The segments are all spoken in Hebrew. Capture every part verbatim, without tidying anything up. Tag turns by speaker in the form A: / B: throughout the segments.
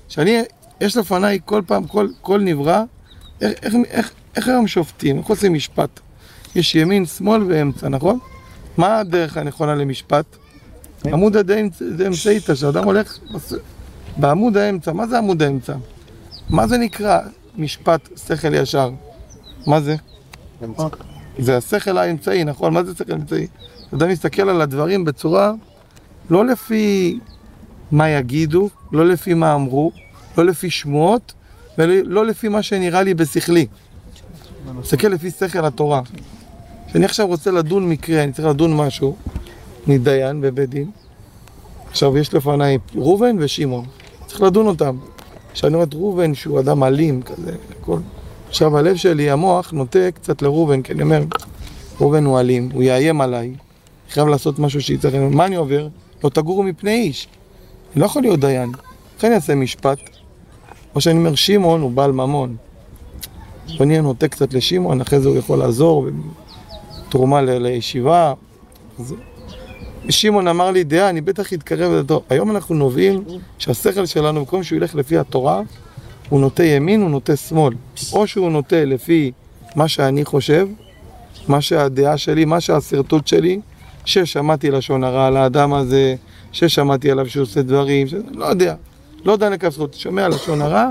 A: שאני, יש לפניי כל פעם, כל, כל נברא, איך, איך, איך, איך הם שופטים, איך עושים משפט? יש ימין, שמאל ואמצע, נכון? מה הדרך הנכונה למשפט? עמוד האמצעית, שאדם הולך בעמוד האמצע. מה זה עמוד האמצע? מה זה נקרא משפט שכל ישר? מה זה? זה השכל האמצעי, נכון? מה זה שכל האמצעי? אדם מסתכל על הדברים בצורה לא לפי מה יגידו, לא לפי מה אמרו, לא לפי שמועות, ולא לפי מה שנראה לי בשכלי. מסתכל לפי שכל התורה. כשאני עכשיו רוצה לדון מקרה, אני צריך לדון משהו, אני דיין בבית דין. עכשיו יש לפניי ראובן ושמעון, צריך לדון אותם. כשאני רואה את ראובן שהוא אדם אלים כזה, הכל. עכשיו הלב שלי, המוח, נוטה קצת לראובן, כי אני אומר, ראובן הוא אלים, הוא יאיים עליי, חייב לעשות משהו שיצטרך, מה אני עובר? לא תגורו מפני איש. אני לא יכול להיות דיין, לכן אני אעשה משפט. או שאני אומר, שמעון הוא בעל ממון. ואני נוטה קצת לשמעון, אחרי זה הוא יכול לעזור, תרומה ל- לישיבה. אז... שמעון אמר לי, דעה, אני בטח אתקרב לדתו. היום אנחנו נובעים שהשכל שלנו, במקום שהוא ילך לפי התורה, הוא נוטה ימין, הוא נוטה שמאל. או שהוא נוטה לפי מה שאני חושב, מה שהדעה שלי, מה שהסרטוט שלי, ששמעתי לשון הרע על האדם הזה, ששמעתי עליו שהוא עושה דברים, ש... לא יודע, לא יודע לכף זכות, שומע לשון הרע,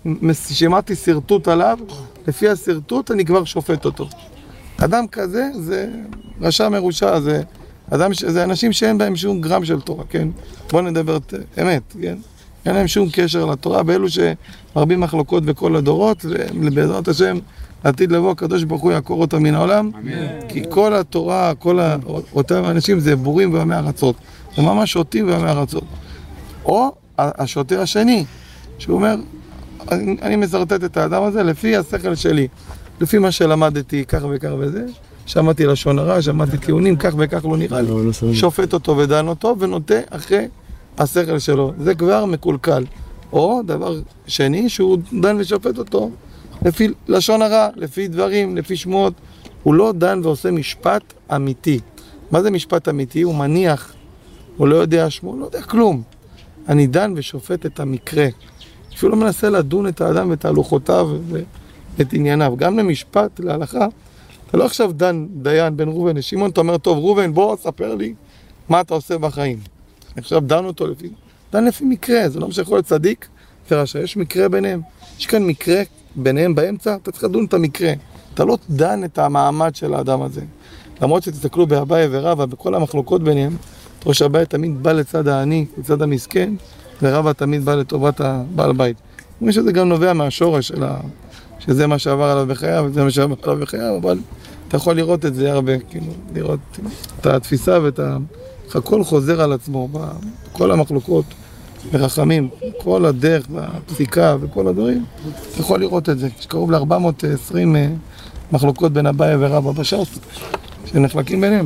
A: שמעתי סרטוט עליו, לפי הסרטוט אני כבר שופט אותו. אדם כזה זה רשע מרושע, זה, אדם, זה אנשים שאין בהם שום גרם של תורה, כן? בואו נדבר את אמת, כן? אין להם שום קשר לתורה, באלו שמרבים מחלוקות בכל הדורות, ובעזרת השם, עתיד לבוא, הקדוש ברוך הוא יעקור אותם מן העולם, כי כל התורה, כל אותם אנשים זה בורים ועמי ארצות, זה ממש שוטים ועמי ארצות. או השוטר השני, שהוא אומר, אני, אני מסרטט את האדם הזה לפי השכל שלי, לפי מה שלמדתי, כך וכך וזה, שמעתי לשון הרע, שמעתי טיעונים, כך וכך לא נראה לי, שופט אותו ודן אותו ונוטה אחרי השכל שלו, זה כבר מקולקל. או דבר שני, שהוא דן ושופט אותו לפי לשון הרע, לפי דברים, לפי שמועות, הוא לא דן ועושה משפט אמיתי. מה זה משפט אמיתי? הוא מניח, הוא לא יודע שמו, לא יודע כלום. אני דן ושופט את המקרה. אפילו לא מנסה לדון את האדם ואת הלוחותיו ואת ענייניו. גם למשפט, להלכה, אתה לא עכשיו דן דיין בין ראובן לשמעון, אתה אומר, טוב, ראובן, בוא, ספר לי מה אתה עושה בחיים. עכשיו דן אותו לפי, דן לפי מקרה, זה לא משהו יכול להיות צדיק ורשע, יש מקרה ביניהם. יש כאן מקרה ביניהם באמצע, אתה צריך לדון את המקרה. אתה לא דן את המעמד של האדם הזה. למרות שתסתכלו באביי ורבא, בכל המחלוקות ביניהם, ראש הבית תמיד בא לצד העני, לצד המסכן, ורבא תמיד בא לטובת הבעל בית. אני חושב שזה גם נובע מהשורש של ה... שזה מה שעבר עליו בחייו, וזה מה שעבר עליו בחייו, אבל אתה יכול לראות את זה הרבה, כאילו, לראות את התפיסה ואת ה... הכל חוזר על עצמו, בכל המחלוקות, ברחמים, כל הדרך והפסיקה וכל הדברים, אתה יכול לראות את זה. יש קרוב ל-ארבע מאות ועשרים מחלוקות בין אביי ורבא בש"ס, שנחלקים ביניהם.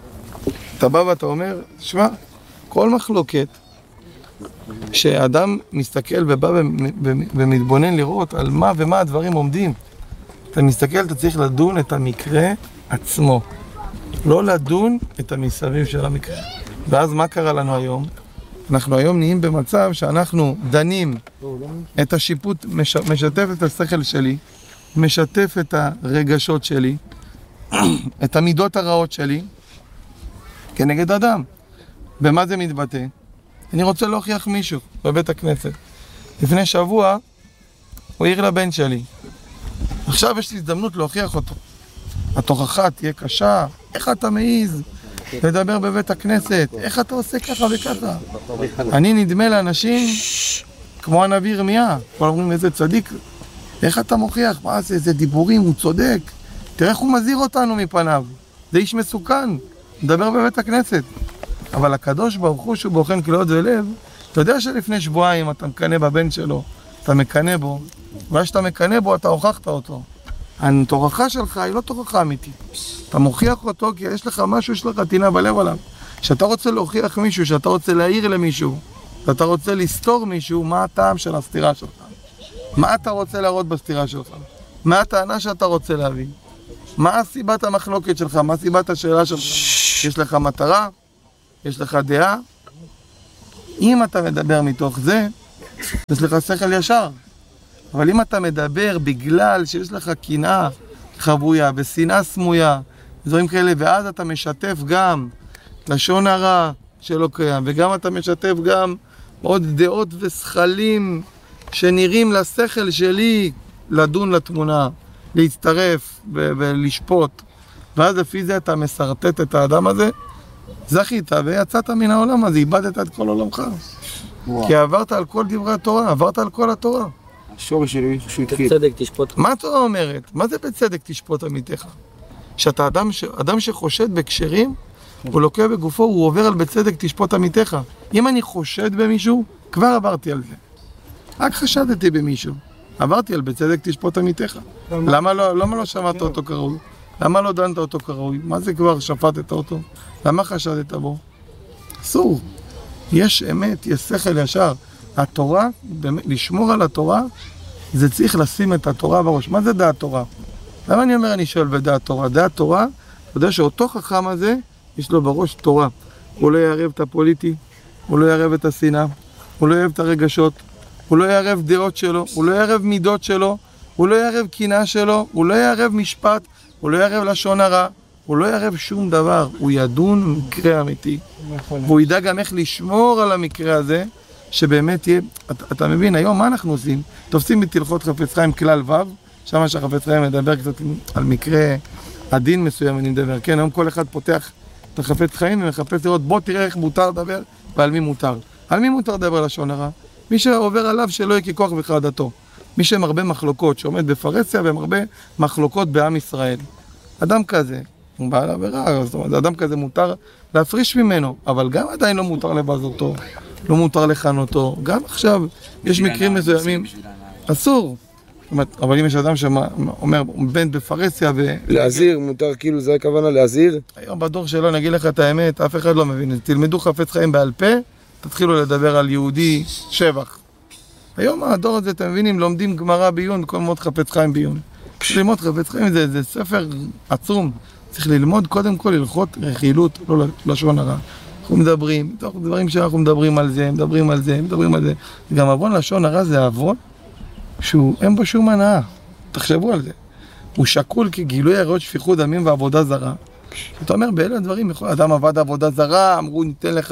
A: אתה בא ואתה אומר, שמע, כל מחלוקת שאדם מסתכל ובא ומתבונן לראות על מה ומה הדברים עומדים, אתה מסתכל, אתה צריך לדון את המקרה עצמו, לא לדון את המסביב של המקרה. ואז מה קרה לנו היום? אנחנו היום נהיים במצב שאנחנו דנים את השיפוט, משתף את השכל שלי, משתף את הרגשות שלי, את המידות הרעות שלי, כנגד אדם. במה זה מתבטא? אני רוצה להוכיח מישהו בבית הכנסת. לפני שבוע הוא העיר לבן שלי. עכשיו יש לי הזדמנות להוכיח אותו. התוכחה תהיה קשה, איך אתה מעיז לדבר בבית הכנסת, איך אתה עושה ככה וככה. אני נדמה לאנשים כמו הנביא ירמיה, כל אומרים איזה צדיק, איך אתה מוכיח, מה זה, זה דיבורים, הוא צודק, תראה איך הוא מזהיר אותנו מפניו, זה איש מסוכן, מדבר בבית הכנסת. אבל הקדוש ברוך הוא שהוא בוחן כליות ולב, אתה יודע שלפני שבועיים אתה מקנה בבן שלו, אתה מקנה בו, ואז שאתה מקנה בו אתה הוכחת אותו. התוכחה שלך היא לא תוכחה אמיתית. אתה מוכיח אותו כי יש לך משהו, יש לך תינה בלב עליו. שאתה רוצה להוכיח מישהו, שאתה רוצה להעיר למישהו, שאתה רוצה לסתור מישהו, מה הטעם של הסתירה שלך? מה אתה רוצה להראות בסתירה שלך? מה הטענה שאתה רוצה להביא? מה הסיבת המחלוקת שלך? מה סיבת השאלה שלך? יש לך מטרה? יש לך דעה? אם אתה מדבר מתוך זה, יש לך שכל ישר. אבל אם אתה מדבר בגלל שיש לך קנאה חבויה ושנאה סמויה, דברים כאלה, ואז אתה משתף גם לשון הרע שלא קיים, וגם אתה משתף גם עוד דעות ושכלים שנראים לשכל שלי לדון לתמונה, להצטרף ו- ולשפוט, ואז לפי זה אתה מסרטט את האדם הזה, זכית ויצאת מן העולם הזה, איבדת את כל עולמך. וואו. כי עברת על כל דברי התורה, עברת על כל התורה.
B: השורש שלי שהוא התחיל.
C: בצדק תשפוט.
A: מה התורה אומרת? מה זה בצדק תשפוט עמיתך? שאתה אדם, ש... אדם שחושד בקשרים, הוא לוקח בגופו, הוא עובר על בצדק תשפוט עמיתך. אם אני חושד במישהו, כבר עברתי על זה. רק חשדתי במישהו, עברתי על בצדק תשפוט עמיתך. למה לא, למה לא שמעת אותו כראוי? למה לא דנת אותו כראוי? מה זה כבר שפטת אותו? למה חשדת בו? אסור. יש אמת, יש שכל ישר. התורה, לשמור על התורה, זה צריך לשים את התורה בראש. מה זה דעת תורה? למה אני אומר, אני שואל בדעת תורה? דעת תורה, אתה יודע שאותו חכם הזה, יש לו בראש תורה. הוא לא יערב את הפוליטי, הוא לא יערב את השנאה, הוא לא יערב את הרגשות, הוא לא יערב דעות שלו, הוא לא יערב מידות שלו, הוא לא יערב קנאה שלו, הוא לא יערב משפט, הוא לא יערב לשון הרע, הוא לא יערב שום דבר, הוא ידון מקרה אמיתי. והוא ידע גם איך לשמור על המקרה הזה, שבאמת יהיה, אתה, אתה מבין, היום מה אנחנו עושים? תופסים בתלכות חפץ חיים כלל ו', שמה שהחפץ חיים מדבר קצת על מקרה הדין מסוים, אני מדבר, כן, היום כל אחד פותח את החפץ חיים ומחפש לראות, בוא תראה איך מותר לדבר ועל מי מותר. על מי מותר לדבר לשון הרע? מי שעובר עליו שלא יהיה ככוח וחרדתו. מי שמרבה מחלוקות, שעומד בפרהסיה ומרבה מחלוקות בעם ישראל. אדם כזה, הוא בעל עבירה, זאת אומרת, אדם כזה מותר להפריש ממנו, אבל גם עדיין לא מותר לבזותו, לא מותר לכנותו. גם עכשיו יש מקרים מסוימים, אסור. זאת אומרת, אבל אם יש אדם שאומר, בן בפרהסיה ו...
B: להזהיר, מותר כאילו, זה הכוונה להזהיר?
A: היום בדור שלו, נגיד לך את האמת, אף אחד לא מבין. תלמדו חפץ חיים בעל פה, תתחילו לדבר על יהודי שבח. היום הדור הזה, אתם מבינים, לומדים גמרא בעיון, כל מאוד חפץ חיים בעיון. ללמוד חפץ חיים זה, זה ספר עצום. צריך ללמוד קודם כל הלכות רכילות, לא לשון הרע. אנחנו מדברים, מתוך דברים שאנחנו מדברים על זה, מדברים על זה, מדברים על זה. גם עוון לשון הרע זה עוון שהוא, אין בו שום הנאה. תחשבו על זה. הוא שקול כגילוי עריות שפיכות דמים ועבודה זרה. אתה אומר, באלה הדברים, אדם עבד עבודה זרה, אמרו ניתן לך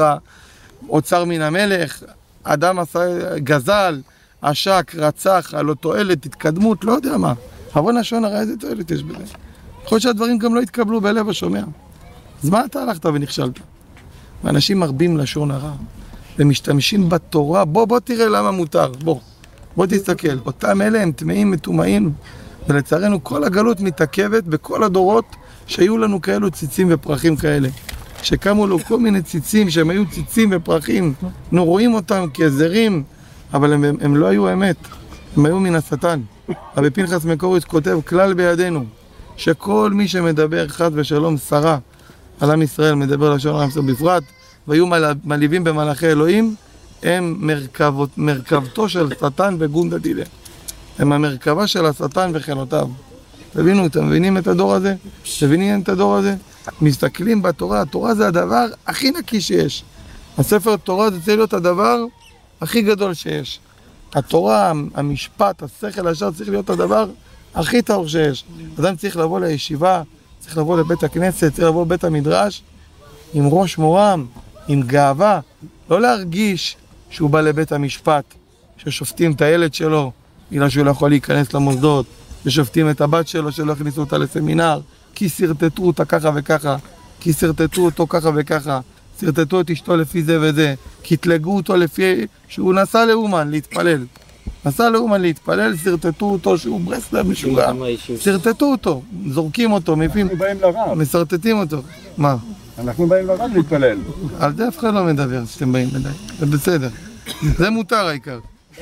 A: אוצר מן המלך, אדם עשה גזל, עשק, רצח, על אותו תועלת, התקדמות, לא יודע מה. עוון לשון הרע, איזה תועלת יש בזה? יכול להיות שהדברים גם לא התקבלו בלב השומע. אז מה אתה הלכת ונכשלת? ואנשים מרבים לשון הרע, ומשתמשים בתורה, בוא, בוא תראה למה מותר, בוא. בוא תסתכל, אותם אלה הם טמאים, מטומאים, ולצערנו כל הגלות מתעכבת בכל הדורות שהיו לנו כאלו ציצים ופרחים כאלה. שקמו לו כל מיני ציצים שהם היו ציצים ופרחים, אנחנו רואים אותם כזרים, אבל הם, הם, הם לא היו אמת, הם היו מן השטן. רבי פנחס מקוריץ כותב כלל בידינו, שכל מי שמדבר חד ושלום שרה על עם ישראל, מדבר לשון הרע בפרט, והיו מלהיבים במלאכי אלוהים, הם מרכבות, מרכבתו של שטן וגונדה דילה. הם המרכבה של השטן וחנותיו. תבינו, אתם מבינים את הדור הזה? תבינים את הדור הזה? מסתכלים בתורה, התורה זה הדבר הכי נקי שיש. הספר תורה זה צריך להיות הדבר הכי גדול שיש. התורה, המשפט, השכל הישר צריך להיות הדבר הכי טהור שיש. אדם צריך לבוא לישיבה, צריך לבוא לבית הכנסת, צריך לבוא לבית המדרש עם ראש מורם, עם גאווה, לא להרגיש שהוא בא לבית המשפט, ששופטים את הילד שלו בגלל שהוא לא יכול להיכנס למוסדות, ושופטים את הבת שלו שלא הכניסו אותה לסמינר, כי סרטטו אותה ככה וככה, כי סרטטו אותו ככה וככה, סרטטו את אשתו לפי זה וזה, כי תלגו אותו לפי שהוא נסע לאומן להתפלל. נסע לאומן להתפלל, סרטטו אותו שהוא ברסלב משוגע. סרטטו אותו, זורקים אותו, מפים, מסרטטים אותו. מה?
B: אנחנו באים לרב להתפלל.
A: על זה אף אחד לא מדבר שאתם באים מדי, זה בסדר. זה מותר העיקר.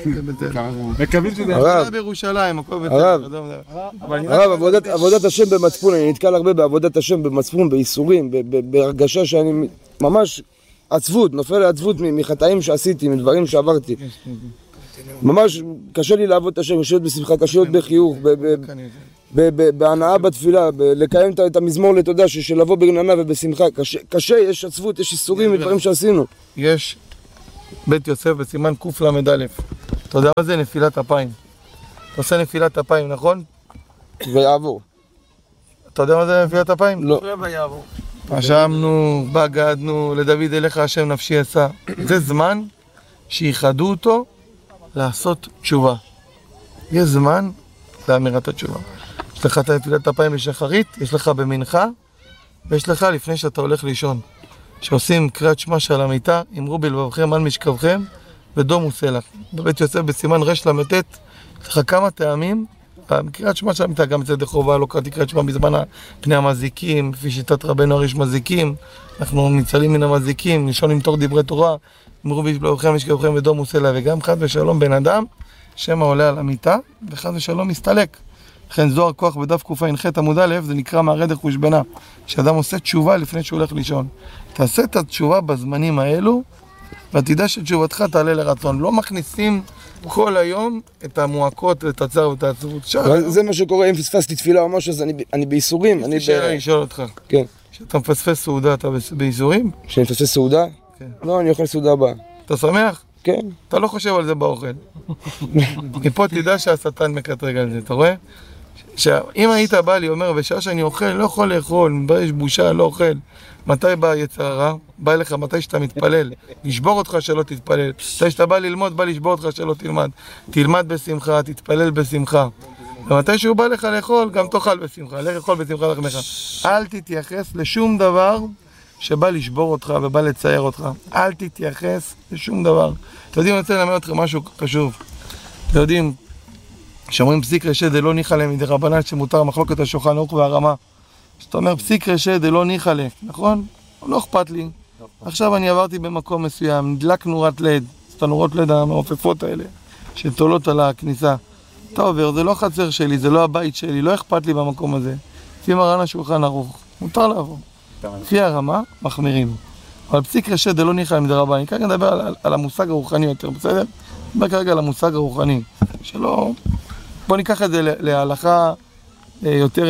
B: מקווים שזה...
A: הרב, בירושלים, הכל בסדר.
B: הרב, עבודת השם במצפון, אני נתקל הרבה בעבודת השם במצפון, באיסורים, בהרגשה שאני ממש עצבות, נופל לעצבות מחטאים שעשיתי, מדברים שעברתי. ממש קשה לי לעבוד את השם, קשה להיות בשמחה, קשה להיות בחיוך, בהנאה בתפילה, לקיים את המזמור לתודה, של לבוא ברננה ובשמחה. קשה, יש עצבות, יש איסורים מדברים שעשינו.
A: יש בית יוסף בסימן קל"א. אתה יודע מה זה נפילת אפיים? אתה עושה נפילת אפיים, נכון?
B: ויעבור.
A: אתה יודע מה זה נפילת אפיים?
B: לא.
A: אשמנו, בגדנו, לדוד אליך השם נפשי אשא. זה זמן שיחדו אותו לעשות תשובה. יש זמן לאמירת התשובה. יש לך את נפילת אפיים לשחרית, יש לך במנחה, ויש לך לפני שאתה הולך לישון. שעושים קריאת שמע של המיטה, אמרו בלבבכם על משכבכם, ודום וסלח. בבית יוסף בסימן רש למתת, יש לך כמה טעמים, קריאת שמע של המיטה, גם אצל חובה, לא קראתי קריאת שמע בזמן פני המזיקים, לפי שיטת רבנו הרי יש מזיקים, אנחנו ניצלים מן המזיקים, לישון עם תור דברי תורה, אמרו בלבבכם על משכבכם ודום וסלח, וגם חד ושלום בן אדם, שמא עולה על המיטה, וחד ושלום מסתלק. לכן זוהר כוח בדף קע"ח עמוד א', זה נקרא מערה דחושבנה, שאדם עושה תשובה לפני שהוא הולך לישון. תעשה את התשובה בזמנים האלו, ותדע שתשובתך תעלה לרצון. לא מכניסים כל היום את המועקות ואת הצער ואת העצבות.
B: זה מה שקורה, אם פספסתי תפילה או משהו, אז אני בייסורים.
A: יש לי שאלה לשאול אותך.
B: כן.
A: כשאתה מפספס סעודה, אתה בייסורים?
B: כשאני מפספס סעודה? כן. לא, אני אוכל סעודה הבאה.
A: אתה שמח?
B: כן.
A: אתה לא חושב על זה באוכל. מפה תדע שהשטן מקטרג על זה, אתה רואה? שאם היית בא לי, אומר, בשעה שאני אוכל, לא יכול לאכול, יש בושה, לא אוכל. מתי בא יצר הרע? בא אליך מתי שאתה מתפלל, לשבור אותך שלא תתפלל. מתי שאתה בא ללמוד, בא לשבור אותך שלא תלמד. תלמד בשמחה, תתפלל בשמחה. ומתי שהוא בא לך לאכול, גם תאכל בשמחה. לך לאכול בשמחה לחמך. אל תתייחס לשום דבר שבא לשבור אותך ובא לצייר אותך. אל תתייחס לשום דבר. אתם יודעים, אני רוצה ללמד אתכם משהו חשוב. אתם יודעים, שאומרים פסיק רשע דלא ניחא ליה מדי רבנן שמותר מחלוקת השולחן ערוך והרמה. זאת אומרת פסיק רשע דלא ניחא ליה, נכון? לא אכפת לי. עכשיו אני עברתי במקום מסוים, נדלק נורת לד, את הנורות לד המעופפות האלה שתולות על הכניסה. אתה עובר, זה לא חצר שלי, זה לא הבית שלי, לא אכפת לי במקום הזה. לפי מרן השולחן ערוך, מותר לעבור. לפי הרמה, מחמירים. אבל פסיק רשע דלא ניחא ליה מדי רבנן. אני כרגע נדבר על, על המושג הרוחני יותר, בסדר? נדבר כרגע על המושג הרוחני, שלא... בוא ניקח את זה להלכה יותר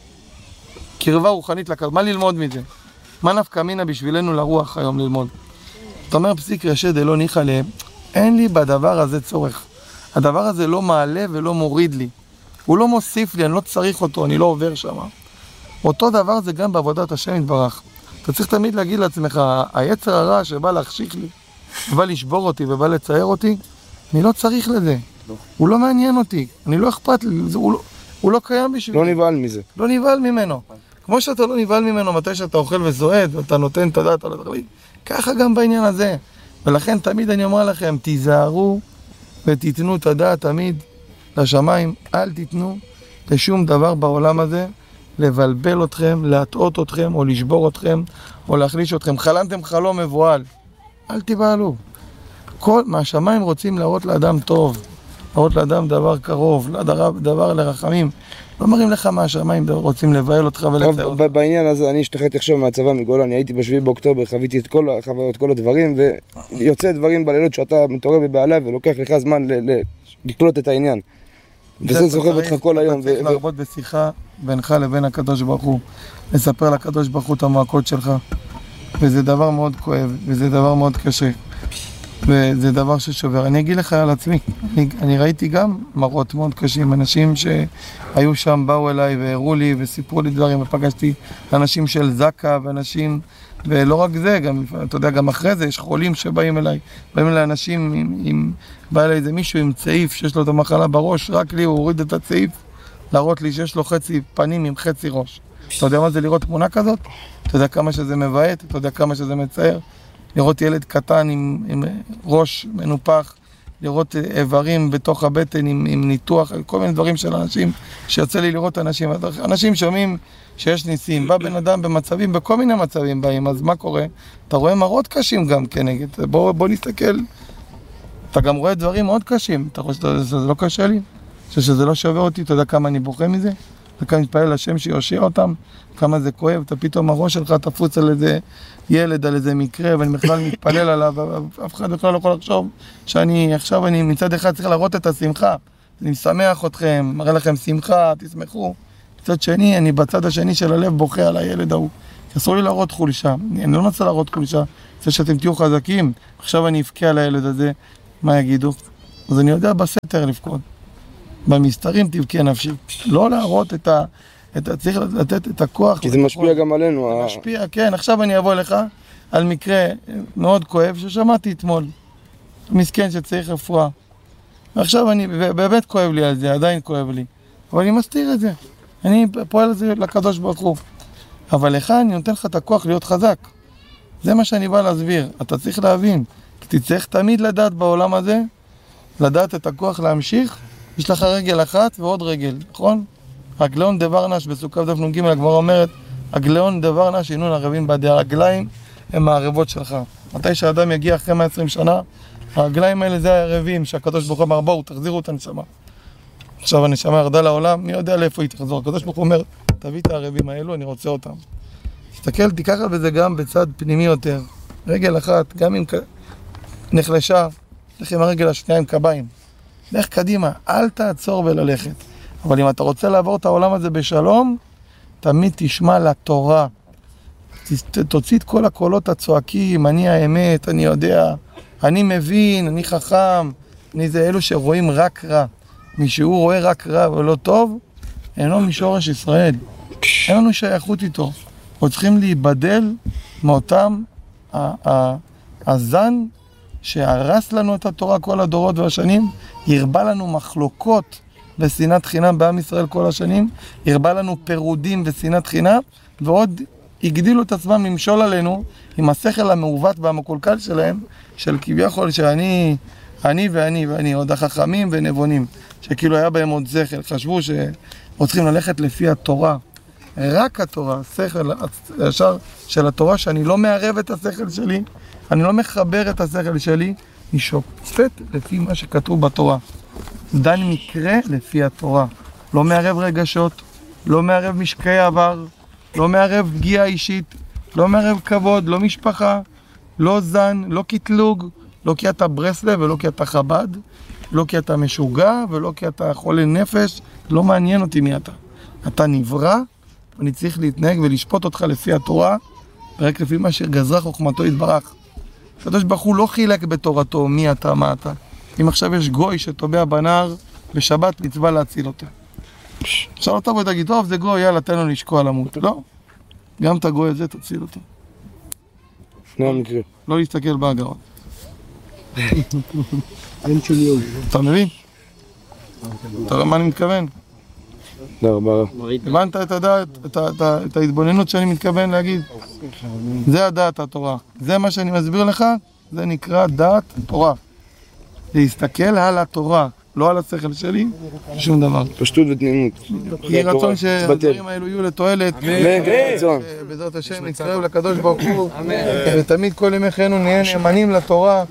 A: קרבה רוחנית לקרב. מה ללמוד מזה? מה נפקא מינה בשבילנו לרוח היום ללמוד? אתה אומר פסיק רשע דלא ניחא ליה, אין לי בדבר הזה צורך. הדבר הזה לא מעלה ולא מוריד לי. הוא לא מוסיף לי, אני לא צריך אותו, אני לא עובר שם. אותו דבר זה גם בעבודת השם יתברך. אתה צריך תמיד להגיד לעצמך, היצר הרע שבא להחשיך לי, ובא לשבור אותי ובא לצייר אותי, אני לא צריך לזה. הוא לא מעניין אותי, אני לא אכפת לי, הוא לא, הוא לא קיים בשבילי.
B: לא נבהל מזה.
A: לא נבהל ממנו. כמו שאתה לא נבהל ממנו מתי שאתה אוכל וזועד, ואתה נותן את הדעת על התכלית, ככה גם בעניין הזה. ולכן תמיד אני אומר לכם, תיזהרו ותיתנו את הדעת תמיד לשמיים, אל תיתנו לשום דבר בעולם הזה, לבלבל אתכם, להטעות אתכם, או לשבור אתכם, או להחליש אתכם. חלמתם חלום מבועל, אל תבהלו. כל מהשמיים רוצים להראות לאדם טוב, להראות לאדם דבר קרוב, דבר, דבר לרחמים. לא מראים לך מהשמיים, רוצים לבהל אותך ולצייר אותך.
B: בעניין הזה, אני השתחררתי עכשיו מהצבא מגולני, הייתי בשביעי באוקטובר, חוויתי את כל החוויות, כל הדברים, ויוצא דברים בלילות שאתה מתעורר בבעלה ולוקח לך זמן לקלוט את העניין. וזה סוחב אותך כל היום.
A: אתה צריך להרבות בשיחה בינך לבין הקדוש ברוך הוא, לספר לקדוש ברוך הוא את המועקות שלך, וזה דבר מאוד כואב, וזה דבר מאוד קשה. וזה דבר ששובר. אני אגיד לך על עצמי, אני, אני ראיתי גם מראות מאוד קשים, אנשים שהיו שם באו אליי והראו לי וסיפרו לי דברים, ופגשתי אנשים של זקה ואנשים, ולא רק זה, גם, אתה יודע, גם אחרי זה יש חולים שבאים אליי, באים אליי אנשים, עם, עם, בא אליי איזה מישהו עם צעיף שיש לו את המחלה בראש, רק לי הוא הוריד את הצעיף, להראות לי שיש לו חצי פנים עם חצי ראש. אתה יודע מה זה לראות תמונה כזאת? אתה יודע כמה שזה מבעט, אתה יודע כמה שזה מצער? לראות ילד קטן עם, עם ראש מנופח, לראות איברים בתוך הבטן עם, עם ניתוח, כל מיני דברים של אנשים שיוצא לי לראות אנשים. אנשים שומעים שיש ניסים, בא בן אדם במצבים, בכל מיני מצבים באים, אז מה קורה? אתה רואה מראות קשים גם כנגד, בוא, בוא נסתכל, אתה גם רואה דברים מאוד קשים, אתה חושב שזה לא קשה לי? שזה לא שווה אותי, אתה יודע כמה אני בוכה מזה? וכאן מתפלל לשם שיושיע אותם, כמה זה כואב, אתה פתאום הראש שלך תפוץ על איזה ילד, על איזה מקרה, ואני בכלל מתפלל עליו, אף אחד בכלל לא יכול לחשוב שאני, עכשיו אני מצד אחד צריך להראות את השמחה, אני משמח אתכם, מראה לכם שמחה, תשמחו, מצד שני, אני בצד השני של הלב בוכה על הילד ההוא, אסור לי להראות חולשה, אני לא רוצה להראות חולשה, זה שאתם תהיו חזקים, עכשיו אני אבכה על הילד הזה, מה יגידו? אז אני יודע בסתר לבכות. במסתרים תבכה נפשי. לא להראות את ה... את ה... צריך לתת את הכוח.
B: כי זה משפיע גם עלינו.
A: זה משפיע, כן. עכשיו אני אבוא לך על מקרה מאוד כואב ששמעתי אתמול. מסכן שצריך רפואה. ועכשיו אני, באמת כואב לי על זה, עדיין כואב לי. אבל אני מסתיר את זה. אני פועל על זה לקדוש ברוך הוא. אבל לך אני נותן לך את הכוח להיות חזק. זה מה שאני בא להסביר. אתה צריך להבין. כי תצטרך תמיד לדעת בעולם הזה, לדעת את הכוח להמשיך. יש לך רגל אחת ועוד רגל, נכון? רגליון דבר נש בסוכה דף נ"ג, הגמרא אומרת, רגליון דבר נש ינון ערבים בידי הרגליים, הם הערבות שלך. מתי שהאדם יגיע אחרי מאה ועשרים שנה, הרגליים האלה זה הערבים שהקדוש ברוך הוא אמר, בואו, תחזירו את הנשמה. עכשיו הנשמה ירדה לעולם, מי יודע לאיפה היא תחזור? הקדוש ברוך הוא אומר, תביא את הערבים האלו, אני רוצה אותם. תסתכל, תיקח בזה גם בצד פנימי יותר. רגל אחת, גם אם נחלשה, לך עם הרגל השנייה עם קביים. לך קדימה, אל תעצור וללכת. אבל אם אתה רוצה לעבור את העולם הזה בשלום, תמיד תשמע לתורה. תוציא את כל הקולות הצועקים, אני האמת, אני יודע, אני מבין, אני חכם, אני זה אלו שרואים רק רע. מי שהוא רואה רק רע ולא טוב, אינו משורש ישראל. אין לנו שייכות איתו. אנחנו צריכים להיבדל מאותם הזן שהרס לנו את התורה כל הדורות והשנים, הרבה לנו מחלוקות ושנאת חינם בעם ישראל כל השנים, הרבה לנו פירודים ושנאת חינם, ועוד הגדילו את עצמם למשול עלינו עם השכל המעוות והמקולקל שלהם, של כביכול שאני, אני ואני ואני, עוד החכמים ונבונים, שכאילו היה בהם עוד שכל, חשבו שצריכים ללכת לפי התורה, רק התורה, השכל הישר של התורה, שאני לא מערב את השכל שלי, אני לא מחבר את השכל שלי, אני שופט לפי מה שכתוב בתורה. דן מקרה לפי התורה. לא מערב רגשות, לא מערב משקעי עבר, לא מערב פגיעה אישית, לא מערב כבוד, לא משפחה, לא זן, לא קטלוג, לא כי אתה ברסלב ולא כי אתה חב"ד, לא כי אתה משוגע ולא כי אתה חולה נפש, לא מעניין אותי מי אתה. אתה נברא, ואני צריך להתנהג ולשפוט אותך לפי התורה, רק לפי מה שגזרה חוכמתו יתברך. הקדוש ברוך הוא לא חילק בתורתו מי אתה, מה אתה. אם עכשיו יש גוי שטובע בנהר, בשבת מצווה להציל אותו. עכשיו לא תבוא ותגיד, טוב זה גוי, יאללה תן לו לשקוע למות. לא, גם את הגוי הזה תציל אותו.
B: שני המקרה.
A: לא להסתכל בהגרות. אתה מבין? אתה רואה מה אני מתכוון?
B: תודה רבה.
A: הבנת את הדעת, את ההתבוננות שאני מתכוון להגיד? זה הדעת התורה. זה מה שאני מסביר לך, זה נקרא דעת תורה. להסתכל על התורה, לא על השכל שלי, שום דבר.
B: פשטות ותמימות.
A: יהי רצון שהדברים האלו יהיו לתועלת.
B: אמן, כן רצון.
A: בעזרת השם נתקרב לקדוש ברוך הוא, ותמיד כל ימי חיינו נהיה נאמנים לתורה,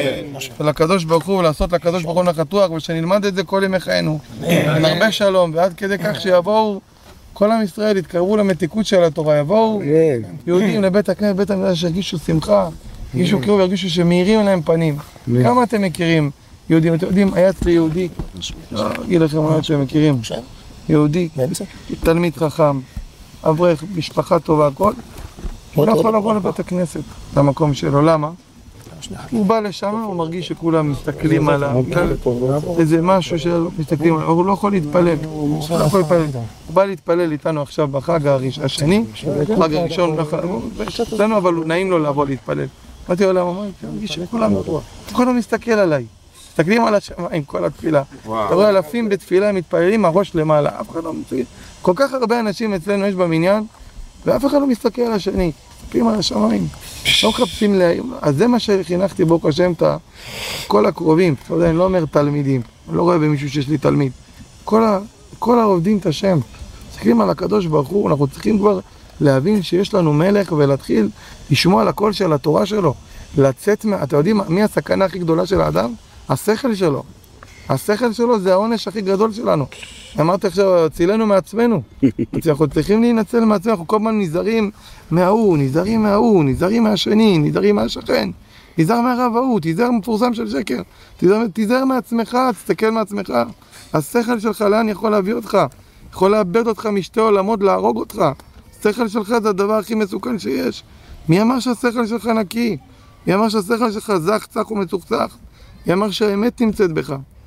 A: ולקדוש ברוך הוא, ולעשות לקדוש ברוך הוא נחת רוח, ושנלמד את זה כל ימי חיינו. עם הרבה שלום, ועד כדי כך שיבואו כל עם ישראל, יתקרבו למתיקות של התורה, יבואו יהודים לבית הכנסת, בית המקדש, שירגישו שמחה, ירגישו קירוב, ירגישו שמאירים להם פנים. כמה אתם מכירים יהודים? אתם יודעים, היה אצלי יהודי, אגיד לכם מה שהם מכירים, יהודי, תלמיד חכם, אברך, משפחה טובה, הכל, הוא לא יכול לבוא לבית הכנסת, למקום שלו, למה? הוא בא לשם, הוא מרגיש שכולם מסתכלים עליו, איזה משהו שמסתכלים עליו, הוא לא יכול להתפלל, הוא לא יכול להתפלל. הוא בא להתפלל איתנו עכשיו בחג השני, חג הראשון, אצלנו אבל נעים לו לבוא להתפלל. אמרתי לו, הוא מרגיש שכולם, כולם מסתכל עליי, מסתכלים על השמיים, כל התפילה. אתה רואה אלפים בתפילה, הם מתפללים הראש למעלה, אף אחד לא מסתכל. כל כך הרבה אנשים אצלנו יש במניין, ואף אחד לא מסתכל על השני. מסתכלים על השמיים, לא מחפשים להיום. אז זה מה שחינכתי ברוך השם את כל הקרובים. אתה יודע, אני לא אומר תלמידים, אני לא רואה במישהו שיש לי תלמיד. כל, ה, כל העובדים את השם, מסתכלים על הקדוש ברוך הוא, אנחנו צריכים כבר להבין שיש לנו מלך ולהתחיל לשמוע על הקול של התורה שלו. לצאת, מה, אתם יודעים, מי הסכנה הכי גדולה של האדם? השכל שלו. השכל שלו זה העונש הכי גדול שלנו. אמרתי עכשיו, צילנו מעצמנו. אנחנו צריכים להינצל מעצמנו, אנחנו כל הזמן נזהרים מההוא, נזהרים מההוא, נזהרים מהשני, נזהרים מהשכן, נזהר מהרב ההוא, תיזהר מפורסם של שקר, תיזהר, תיזהר מעצמך, תסתכל מעצמך. השכל שלך לאן יכול להביא אותך? יכול לאבד אותך משתי עולמות, להרוג אותך. השכל שלך זה הדבר הכי מסוכן שיש. מי אמר שהשכל שלך נקי? מי אמר שהשכל שלך זך, צח ומצוחצח? מי אמר שהאמת נמצאת בך?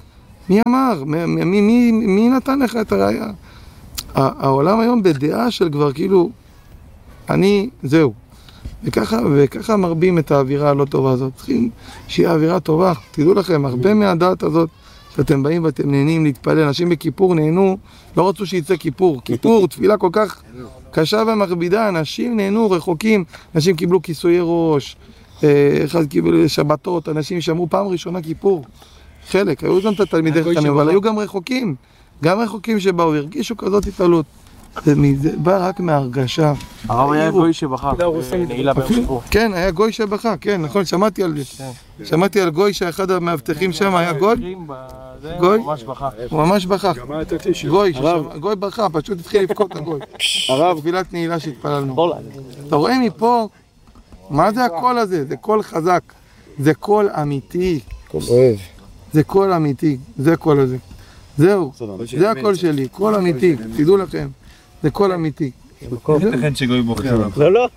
A: מי אמר? מי, מי, מי, מי נתן לך את הראייה? העולם היום בדעה של כבר כאילו, אני, זהו. וככה, וככה מרבים את האווירה הלא טובה הזאת. צריכים שיהיה אווירה טובה. תדעו לכם, הרבה מהדעת הזאת, שאתם באים ואתם נהנים להתפלל. אנשים בכיפור נהנו, לא רצו שיצא כיפור. כיפור, תפילה כל כך קשה ומכבידה. אנשים נהנו רחוקים. אנשים קיבלו כיסויי ראש. אחד קיבל שבתות. אנשים שמרו פעם ראשונה כיפור. חלק, היו גם את התלמידי חכמים, אבל היו גם רחוקים. גם רחוקים שבאו, הרגישו כזאת התעלות. זה בא רק מהרגשה.
C: הרב היה גוי שבכה, נעילה בהמשכו.
A: כן, היה גוי שבכה, כן, נכון, שמעתי על זה. שמעתי על גוי שאחד המאבטחים שם היה גוי. גוי?
C: ממש בכה.
A: הוא ממש בכה. גוי, גוי בכה, פשוט התחיל לבכות את הגוי. הרב, תפילת נעילה שהתפללנו. אתה רואה מפה, מה זה הקול הזה? זה קול חזק. זה קול אמיתי.
B: קול אוהב.
A: זה קול אמיתי, זה קול הזה. זהו, זה הקול שלי, קול אמיתי, תדעו לכם. זה קול אמיתי.
C: לכן שגוי בוכה.
D: לא, לא.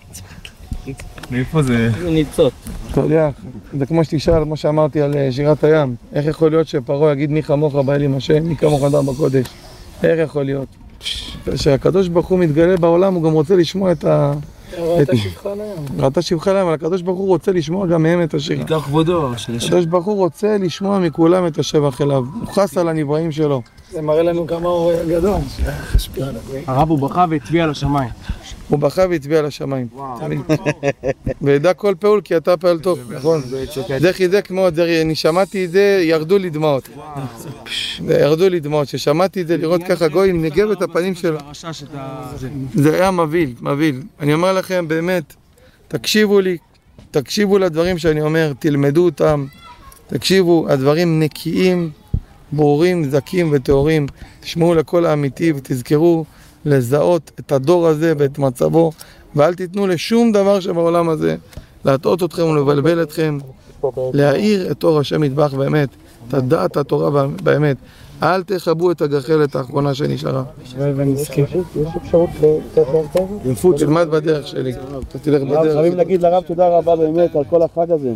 C: מאיפה זה?
D: זה ניצות.
A: אתה יודע, זה כמו שתשאל, כמו שאמרתי על שירת הים. איך יכול להיות שפרעה יגיד מי כמוך באלים השם, מי כמוך אדם בקודש? איך יכול להיות? כשהקדוש ברוך הוא מתגלה בעולם, הוא גם רוצה לשמוע את ה...
D: ראתה שבחה להם.
A: ראתה שבחה להם, אבל הקדוש ברוך הוא רוצה לשמוע גם מהם את השיר.
C: בעיקר כבודו.
A: הקדוש ברוך הוא רוצה לשמוע מכולם את השבח אליו. הוא חס על הנבראים שלו.
D: זה מראה לנו כמה הוא גדול.
C: הרב הוא בכה והצביע על השמיים.
A: הוא בכה והצביע על השמיים. וידע כל פעול כי אתה פעל טוב, נכון? זה חיזק מאוד, אני שמעתי את זה, ירדו לי דמעות. ירדו לי דמעות, ששמעתי את זה, לראות ככה גוי נגב את הפנים שלו. זה היה מבהיל, מבהיל. אני אומר לכם באמת, תקשיבו לי, תקשיבו לדברים שאני אומר, תלמדו אותם, תקשיבו, הדברים נקיים, ברורים, זקים וטהורים, תשמעו לכל האמיתי ותזכרו לזהות את הדור הזה ואת מצבו, ואל תיתנו לשום דבר שבעולם הזה להטעות אתכם ולבלבל אתכם, להאיר את אור השם יתברך באמת, את הדעת התורה באמת. אל תחבו את הגחלת האחרונה שנשארה.
D: יש אפשרות
B: לנפות,
A: תלמד בדרך שלי, תלך בדרך.
B: חייבים להגיד לרב תודה רבה באמת על כל החג הזה.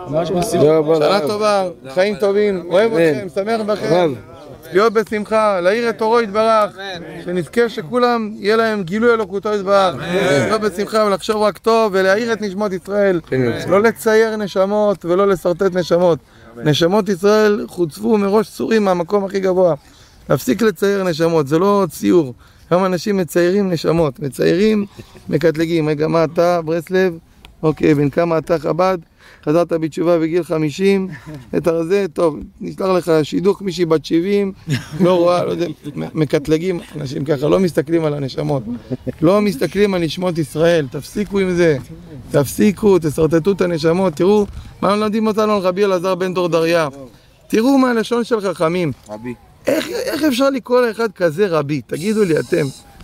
A: שנה טובה, חיים טובים, אוהב אתכם, שמח בכם. להיות בשמחה, להאיר את אורו יתברך, שנזכה שכולם יהיה להם גילוי אלוקותו יתברך, להיות בשמחה ולחשוב רק טוב ולהאיר את נשמות ישראל, לא לצייר נשמות ולא לסרטט נשמות. נשמות ישראל חוצפו מראש צורים מהמקום הכי גבוה. להפסיק לצייר נשמות, זה לא ציור. היום אנשים מציירים נשמות, מציירים, מקטלגים. רגע, מה אתה, ברסלב? אוקיי, בין כמה אתה חב"ד? חזרת בתשובה בגיל חמישים, את הרזה, טוב, נשלח לך שידוך מישהי בת שבעים, לא רואה, לא יודע, מקטלגים, אנשים ככה, לא מסתכלים על הנשמות, לא מסתכלים על נשמות ישראל, תפסיקו עם זה, תפסיקו, תסרטטו את הנשמות, תראו, מה מלמדים אותנו על רבי אלעזר בן דורדריה, תראו מה הלשון של חכמים,
B: רבי.
A: איך, איך אפשר לקרוא לאחד כזה רבי, תגידו לי אתם,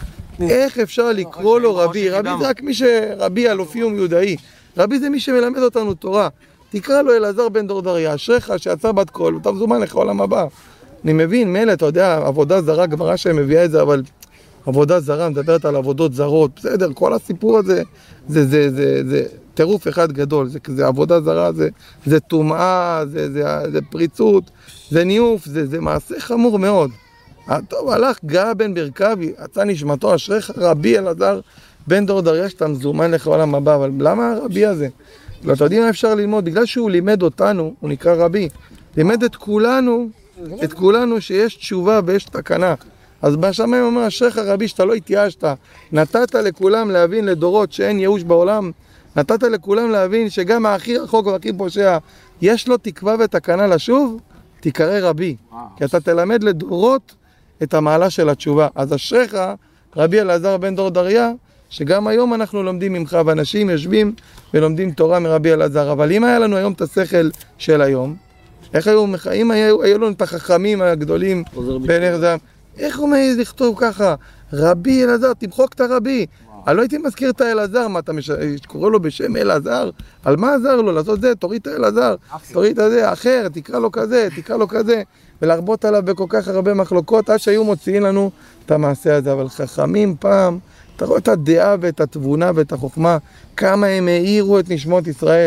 A: איך אפשר לקרוא לו רבי, רבי זה רק מי שרבי אלופיום יהודאי, רבי זה מי שמלמד אותנו תורה. תקרא לו אלעזר בן דורדריה, אשריך שיצא בת קול, ואתה מזומן לך עולם הבא. אני מבין, מילא, אתה יודע, עבודה זרה, גמרא שהם מביאה את זה, אבל עבודה זרה, מדברת על עבודות זרות, בסדר, כל הסיפור הזה, זה, זה, זה, זה, זה טירוף אחד גדול, זה, זה עבודה זרה, זה, זה טומאה, זה, זה, זה פריצות, זה ניוף, זה, זה מעשה חמור מאוד. טוב, הלך גאה בן ברכבי, יצא נשמתו, אשריך רבי אלעזר, בן דורדריה שאתה מזומן לך עולם הבא, אבל למה הרבי הזה? לא, אתה יודעים מה אפשר ללמוד? בגלל שהוא לימד אותנו, הוא נקרא רבי, לימד את כולנו, את כולנו שיש תשובה ויש תקנה. אז בשמיים אומר, אשריך רבי שאתה לא התייאשת, נתת לכולם להבין לדורות שאין ייאוש בעולם, נתת לכולם להבין שגם הכי רחוק והכי פושע, יש לו תקווה ותקנה לשוב, תיקרא רבי, כי אתה תלמד לדורות את המעלה של התשובה. אז אשריך רבי אלעזר בן דורדריה, שגם היום אנחנו לומדים ממך, ואנשים יושבים ולומדים תורה מרבי אלעזר. אבל אם היה לנו היום את השכל של היום, איך היו, אם היו, היו לנו את החכמים הגדולים בערך זה, איך הוא מעז לכתוב ככה? רבי אלעזר, תמחוק את הרבי. אני לא הייתי מזכיר את האלעזר, מה אתה מש... קורא לו בשם אלעזר? על מה עזר לו? לעשות זה, תוריד את האלעזר, תוריד את זה, אחר, תקרא לו כזה, תקרא לו כזה, ולהרבות עליו בכל כך הרבה מחלוקות, עד שהיו מוציאים לנו את המעשה הזה. אבל חכמים פעם, אתה רואה את הדעה ואת התבונה ואת החוכמה, כמה הם העירו את נשמות ישראל,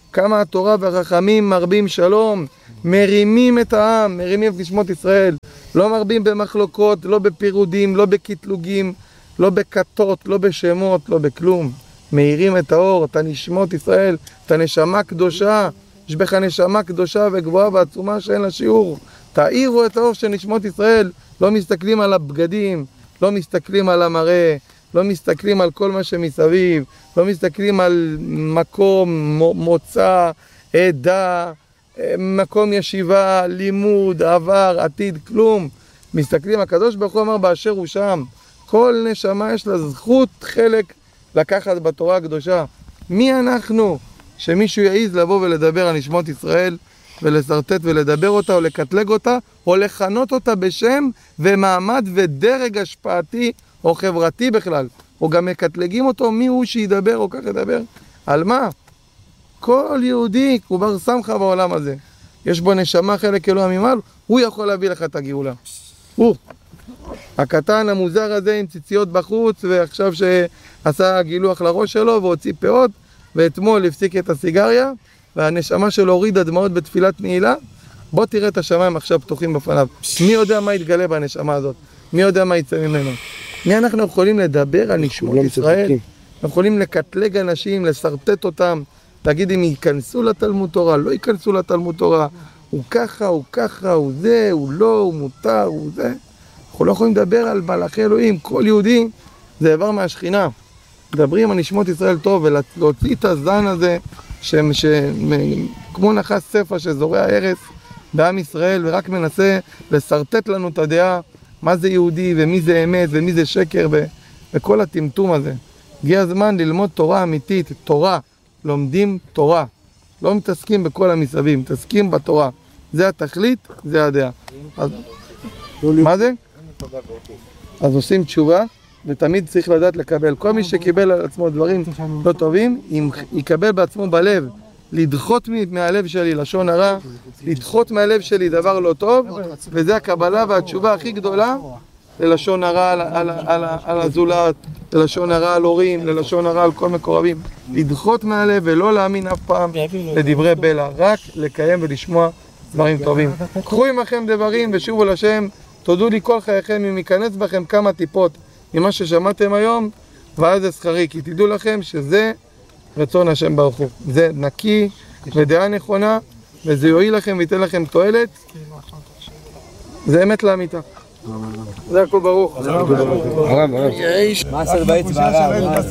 A: כמה התורה והחכמים מרבים שלום, מרימים את העם, מרימים את נשמות ישראל, לא מרבים במחלוקות, לא בפירודים, לא בקטלוגים, לא בכתות, לא בשמות, לא בכלום. מאירים את האור, את הנשמות ישראל, את הנשמה קדושה, יש בך נשמה קדושה וגבוהה ועצומה שאין לה שיעור. תאירו את האור של נשמות ישראל, לא מסתכלים על הבגדים, לא מסתכלים על המראה, לא מסתכלים על כל מה שמסביב, לא מסתכלים על מקום, מוצא, עדה, מקום ישיבה, לימוד, עבר, עתיד, כלום. מסתכלים, הקדוש ברוך הוא אמר באשר הוא שם. כל נשמה יש לה זכות חלק לקחת בתורה הקדושה. מי אנחנו שמישהו יעיז לבוא ולדבר על נשמות ישראל ולסרטט ולדבר אותה או לקטלג אותה או לכנות אותה בשם ומעמד ודרג השפעתי או חברתי בכלל, או גם מקטלגים אותו מי הוא שידבר או כך ידבר? על מה? כל יהודי הוא בר סמכה בעולם הזה, יש בו נשמה חלק אלוה ממעל, הוא יכול להביא לך את הגאולה. הוא הקטן המוזר הזה עם ציציות בחוץ, ועכשיו שעשה גילוח לראש שלו והוציא פאות, ואתמול הפסיק את הסיגריה והנשמה שלו הורידה דמעות בתפילת נעילה. בוא תראה את השמיים עכשיו פתוחים בפניו. מי יודע מה יתגלה בנשמה הזאת? מי יודע מה יצא ממנו? מי אנחנו יכולים לדבר על נשמות ישראל? אנחנו יכולים לקטלג אנשים, לסרטט אותם, להגיד אם ייכנסו לתלמוד תורה, לא ייכנסו לתלמוד תורה, הוא ככה, הוא ככה, הוא זה, הוא לא, הוא מותר, הוא זה. אנחנו לא יכולים לדבר על מלאכי אלוהים. כל יהודי זה עבר מהשכינה. מדברים על נשמות ישראל טוב ולהוציא את הזן הזה ש... ש... כמו נחש ספר שזורע הרס בעם ישראל ורק מנסה לסרטט לנו את הדעה מה זה יהודי ומי זה אמת ומי זה שקר ו... וכל הטמטום הזה. הגיע הזמן ללמוד תורה אמיתית, תורה. לומדים תורה. לא מתעסקים בכל המסביב, מתעסקים בתורה. זה התכלית, זה הדעה. אז... מה זה? אז עושים תשובה, ותמיד צריך לדעת לקבל. כל מי שקיבל על עצמו דברים לא טובים, אם יקבל בעצמו בלב, לדחות מהלב שלי לשון הרע, לדחות מהלב שלי דבר לא טוב, וזה הקבלה והתשובה הכי גדולה ללשון הרע על, על, על, על הזולת, ללשון הרע על הורים, ללשון הרע על כל מקורבים. לדחות מהלב ולא להאמין אף פעם לדברי בלע, רק לקיים ולשמוע דברים טובים. קחו עמכם דברים ושובו לשם, תודו לי כל חייכם אם ייכנס בכם כמה טיפות ממה ששמעתם היום, ואז זה שכרי, כי תדעו לכם שזה רצון השם ברוך הוא. זה נקי ודעה נכונה, וזה יועיל לכם וייתן לכם תועלת. זה אמת לאמיתה. זה הכל ברוך.
B: הרב, הרב.
E: מעשר באצבע הרב.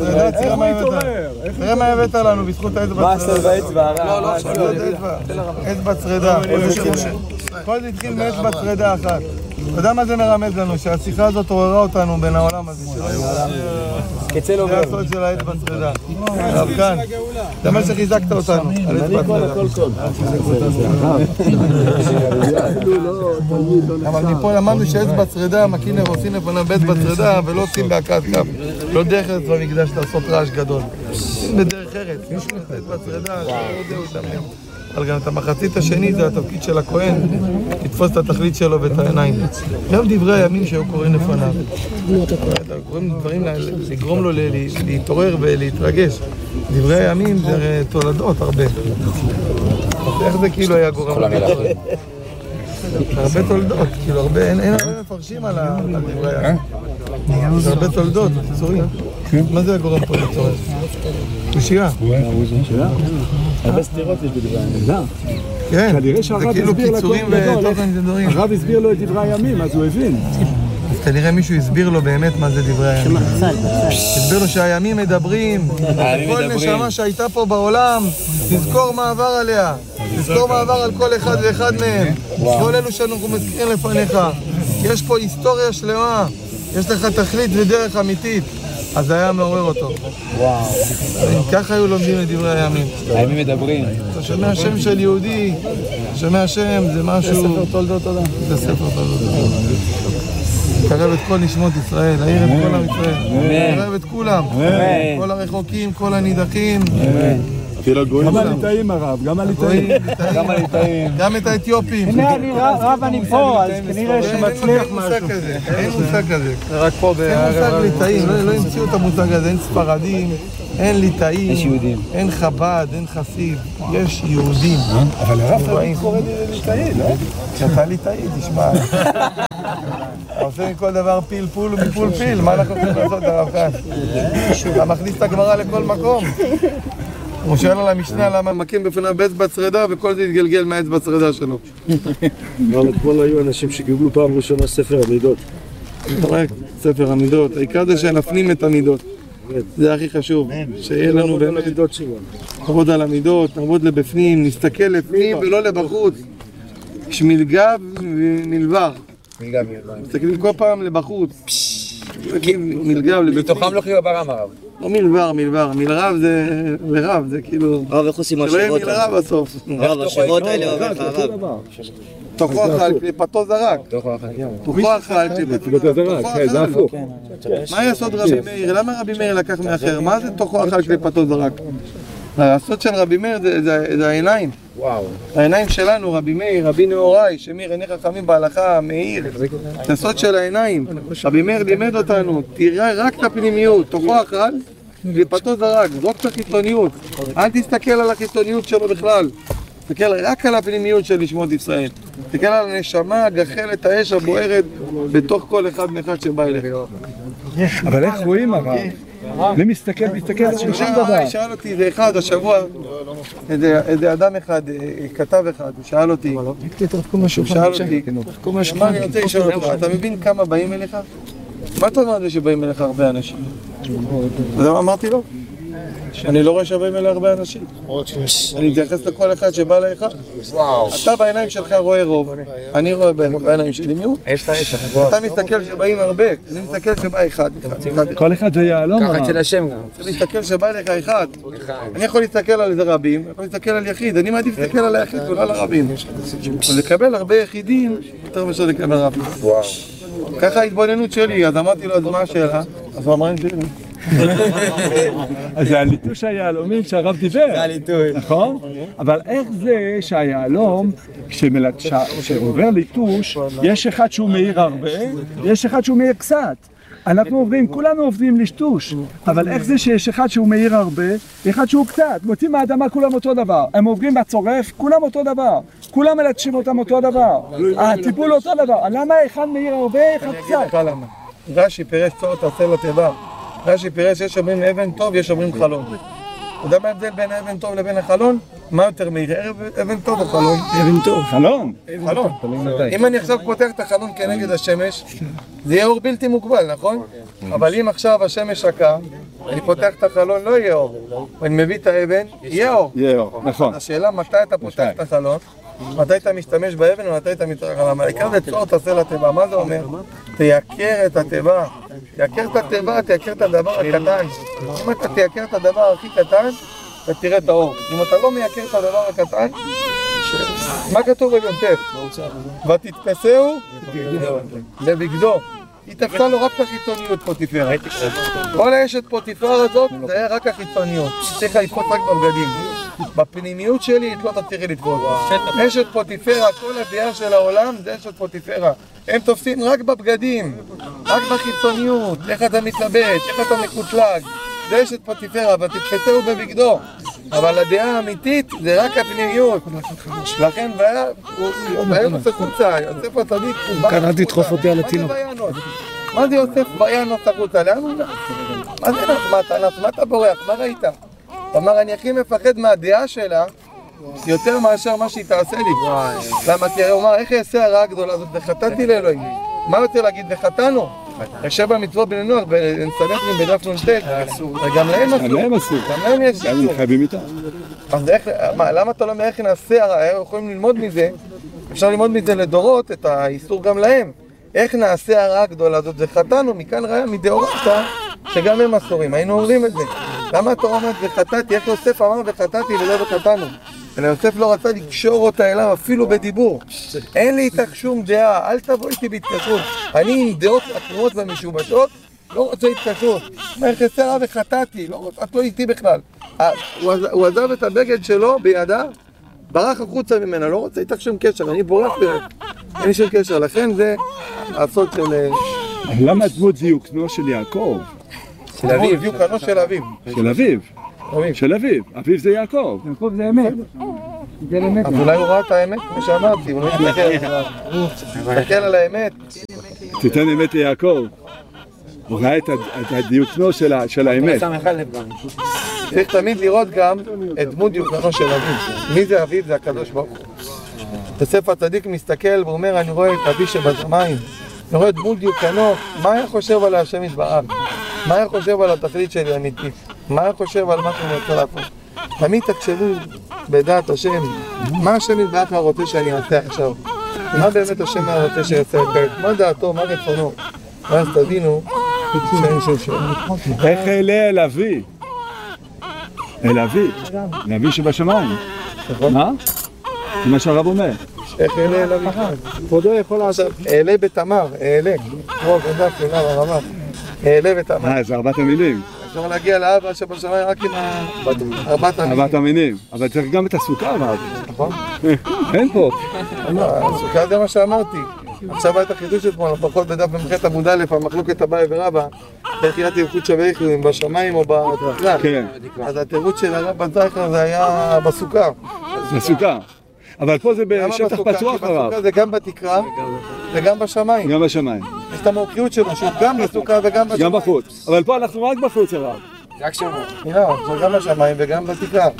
A: תראה מה הבאת לנו בזכות האצבע
E: מעשר באצבע הרב.
A: לא, לא, אצבע צרדה. כל זה התחיל מאצבע צרדה אחת. אתה יודע מה זה מרמז לנו? שהשיחה הזאת עוררה אותנו בין העולם הזה.
E: קצל עובר.
A: זה הסוד של האצבע צרדה. הרב כאן, זה מה שחיזקת אותנו. על אצבע צרדה. אבל מפה למדנו שאצבע צרדה, מקינר עושים לפניו באצבע צרדה ולא עושים בהקת כף. לא דרך ארץ במקדש לעשות רעש גדול. בדרך ארץ, אצבע צרדה, לא יודע אותם. אבל גם את המחצית השני זה התפקיד של הכהן, לתפוס את התכלית שלו ואת העיניים. גם דברי הימים שהיו קוראים לפניו. קוראים דברים לגרום לו להתעורר ולהתרגש. דברי הימים זה תולדות הרבה. איך זה כאילו היה גורם? הרבה תולדות, כאילו הרבה, אין הרבה מפרשים על דברי הימים. זה הרבה תולדות, קיצורים. מה זה הגורם פה לצורך? קושייה.
E: הרבה סתירות יש בדברי הימים.
A: כן, זה כאילו קיצורים ותוכן זה דברים.
E: הרב הסביר לו את דברי הימים, אז הוא הבין.
A: אז כנראה מישהו הסביר לו באמת מה זה דברי הימים. הסביר לו שהימים מדברים, כל נשמה שהייתה פה בעולם, תזכור מה עבר עליה, תזכור מה עבר על כל אחד ואחד מהם. כל אלו שאנחנו מזכירים לפניך. יש פה היסטוריה שלמה, יש לך תכלית ודרך אמיתית. אז זה היה מעורר אותו.
E: וואו.
A: ככה היו לומדים את דברי הימים.
E: הימים מדברים.
A: אתה שומע שם של יהודי, שומע שם, זה משהו...
E: זה ספר תולדות אדם.
A: זה ספר תולדות אדם. קרב את כל נשמות ישראל, העיר את כל עם ישראל. קרב את כולם. כל הרחוקים, כל הנידחים.
E: גם הליטאים הרב, גם הליטאים. גם הליטאים.
A: גם את האתיופים.
D: הנה אני רב אני פה, אז כנראה שמצליח משהו.
A: אין מושג כזה.
D: זה רק פה
A: אין מושג ליטאים, לא המציאו את המושג הזה, אין ספרדים, אין ליטאים,
D: יש יהודים.
A: אין חב"ד, אין חסיד, יש יהודים.
E: אבל הרב תמיד קורא לי ליטאי, לא?
A: כשאתה ליטאי, תשמע. אתה עושה מכל דבר פלפול ומפולפיל, מה אנחנו יכולים לעשות הרב כאן? אתה מכניס את הגמרא לכל מקום. הוא שואל על המשנה למה מכים בפניו באצבע שרידה וכל זה יתגלגל מהאצבע שרידה שלו.
E: אבל אתמול היו אנשים שקיבלו פעם ראשונה ספר המידות.
A: אתה רואה? ספר המידות, העיקר זה שנפנים את המידות. זה הכי חשוב, שיהיה לנו באמת נעבוד על המידות, נעבוד לבפנים, נסתכל לפנים ולא לבחוץ. יש מלגב ומלבר. מסתכלים כל פעם לבחוץ. מלגב לבפנים.
B: מתוכם לא חיוב ברם הרב.
A: לא מלבר, מלבר. מלרב זה לרב, זה כאילו...
F: רב, איך עושים
A: שלא יהיה
F: השבות?
A: מלרב בסוף.
F: רב, השבות האלה אומר לך הרב.
A: תוכו אכל, קליפתו זרק. תוכו אכל, קליפתו זרק.
E: זה הפוך.
A: מה יסוד רבי מאיר? למה רבי מאיר לקח מאחר? מה זה תוכו אכל, קליפתו זרק? היסוד של רבי מאיר זה העיניים. העיניים שלנו, רבי מאיר, רבי נאורי, שמיר עיני חכמים בהלכה, מאיר, זה הסוד של העיניים. רבי מאיר לימד אותנו, תראה רק את הפנימיות, תוכו אכל, קליפתו זרק, זרוק את החיצוניות. אל תסתכל על החיצוניות שלו בכלל. תסתכל רק על הפנימיות של נשמות ישראל. תסתכל על הנשמה, הגחלת האש הבוערת בתוך כל אחד מאחד שבא אליך.
E: אבל איך רואים הרב? מי מסתכל, מסתכל על שום דבר.
A: שאל אותי איזה אחד השבוע, איזה אדם אחד, כתב אחד, הוא שאל אותי, הוא שאל אותי, מה אני רוצה לשאול אותך, אתה מבין כמה באים אליך? מה אתה אומר זה שבאים אליך הרבה אנשים? אז אמרתי לו, אני לא רואה שבאים אליי הרבה אנשים. אני מתייחס לכל אחד שבא אליך. אתה בעיניים שלך רואה רוב, אני רואה בעיניים שלי מיעוט. אתה מסתכל שבאים הרבה, אני מסתכל שבא אחד.
E: כל אחד זה יעלום הרב.
B: ככה אצל השם גם.
A: אני מסתכל שבא אליך אחד. אני יכול להסתכל על איזה רבים, אני יכול להסתכל על יחיד. אני מעדיף להסתכל על היחיד ולא על הרבים. לקבל הרבה יחידים, יותר מאשר לקבל רבים. ככה ההתבוננות שלי, אז אמרתי לו, אז מה השאלה? אז הוא אמר לי,
E: אז זה הליטוש היהלומים שהרב דיבר, נכון? אבל איך זה שהיהלום, כשעובר ליטוש, יש אחד שהוא מאיר הרבה, יש אחד שהוא מאיר קצת. אנחנו עוברים, כולנו עובדים ליטוש, אבל איך זה שיש אחד שהוא מאיר הרבה, אחד שהוא קצת, מוצאים מהאדמה כולם אותו דבר, הם עוברים בצורף, כולם אותו דבר, כולם מלטשים אותם אותו דבר, הטיפול אותו דבר, למה אחד מאיר הרבה, אחד קצת?
A: רש"י פירש צור תעשה לתיבה. רש"י פירש יש אומרים אבן טוב, יש אומרים חלון. אתה יודע מה ההבדל בין אבן טוב לבין החלון? מה יותר מאיר? אבן טוב או חלון?
E: אבן טוב. חלון.
A: חלון. אם אני עכשיו פותח את החלון כנגד השמש, זה יהיה אור בלתי מוגבל, נכון? אבל אם עכשיו השמש שקעה, אני פותח את החלון, לא יהיה אור. ואני מביא את האבן, יהיה אור.
E: יהיה אור, נכון.
A: השאלה מתי אתה פותח את החלון, מתי אתה משתמש באבן ומתי אתה מתרחב. העיקר זה צור תעשה לתיבה. מה זה אומר? תייקר את התיבה. תייקר את התיבה, תייקר את הדבר הקטן. אם אתה תייקר את הדבר הכי קטן, אתה תראה את האור. אם אתה לא מייקר את הדבר הקטן, מה כתוב ביוסף? ותתפסהו לבגדו. היא תפסה לו רק את החיצוניות פוטיפרה. כל האשת פוטיפרה הזאת זה היה רק החיצוניות. צריך לתפוס רק בבגדים. בפנימיות שלי את לא תצליחי לתפוס. אשת פוטיפרה, כל הדעה של העולם זה אשת פוטיפרה. הם תופסים רק בבגדים, רק בחיצוניות, איך אתה מתלבט, איך אתה מקוטלג. זה אשת פוטיפרה, ותתפסהו בבגדו. אבל הדעה האמיתית זה רק הפנימיות. לכן והיה נושא חוצה, יוסף הצדיק
D: כאן אל תדחוף אותי על התינוק.
A: מה זה יוסף וינוס החוצה? לאן הוא הולך? מה זה נחמת? מה אתה בורח? מה ראית? הוא אמר, אני הכי מפחד מהדעה שלה יותר מאשר מה שהיא תעשה לי. למה? תראה, הוא אמר, איך יעשה הרעה הגדולה הזאת? וחטאתי לאלוהים. מה רוצה להגיד? וחטאנו? יושב במצוות בני נוח, בנסנטרים בדף נ"ט, וגם להם אסור.
E: גם להם אסור.
A: גם להם יש אסור.
E: הם חייבים איתה.
A: אז למה אתה לא אומר איך נעשה הרעה? יכולים ללמוד מזה, אפשר ללמוד מזה לדורות, את האיסור גם להם. איך נעשה הרעה הגדולה הזאת? וחטאנו, מכאן ראיה מדאורייתא, שגם הם אסורים. היינו אומרים את זה. למה התורה אומרת וחטאתי? איך יוסף אמר וחטאתי ולא וחטאנו? אלא יוסף לא רצה לקשור אותה אליו אפילו בדיבור. אין לי איתך שום דעה, אל תבוא איתי בהתקשרות. אני עם דעות עקרות ומשובשות, לא רוצה התקשרות. אומר, חסר רב וחטאתי, לא, את לא איתי בכלל. הוא עזב את הבגד שלו בידה, ברח החוצה ממנה, לא רוצה איתך שום קשר, אני בורח ביד. אין לי שום קשר, לכן זה הסוד של...
E: למה הדמות דיוקנו של יעקב?
A: של אביו, דיוקנו של אביו.
E: של אביו. של אביו. אביו זה יעקב.
D: יעקב זה אמת. זה אמת.
A: אז אולי הוא ראה את האמת, כמו שאמרתי, הוא לא מסתכל על האמת.
E: תיתן אמת ליעקב. הוא ראה את הדיוקנו של האמת.
A: צריך תמיד לראות גם את דמות דיוקנו של אביו. מי זה אביו? זה הקדוש ברוך הוא. יוסף הצדיק מסתכל ואומר, אני רואה את אבי שבשמיים. אני רואה את דמות דיוקנו, מה היה חושב על השם יתברך? מה היה חושב על התכלית שלי אמיתית? מה היה חושב על מה שאני רוצה לעשות? תמיד תחשבו בדעת השם, מה השם יתברך רוצה שאני אעשה עכשיו? מה באמת השם רוצה שיעשה כעת? מה דעתו? מה רצונו? ואז תבינו שאין שום שאלה.
E: איך אלה אל אבי? אל אבי, אל אבי שבשמיים. מה? זה מה שהרב אומר.
A: איך אלה אל אבי? כבודו יכול לעשות. אלה בתמר, אלה. כמו בדף, אלה ברמה. אלה בתמר.
E: אה, זה ארבעת המינים.
A: אפשר להגיע לאבא שבשמיים רק עם ארבעת המינים.
E: ארבעת המינים. אבל צריך גם את הסוכה, אמרתי.
A: נכון?
E: אין פה.
A: הסוכה זה מה שאמרתי. עכשיו היה את החידוש אתמול, לפחות בדף במחית עמוד א', המחלוקת אביי ורבא, איך יראתי יקוד שווה איכלים, בשמיים או בתקרה.
E: כן.
A: אז התירוץ של הרב בזייכר זה היה בסוכה.
E: בסוכה. אבל פה זה בשטח פתוח הרב.
A: זה גם בתקרה וגם בשמיים.
E: גם בשמיים.
A: יש את המורכיות שלו, שהוא גם בסוכה וגם בשמיים.
E: גם בחוץ. אבל פה אנחנו רק בחוץ הרב.
A: רק שם. נראה, זה גם בשמיים וגם בתקרה.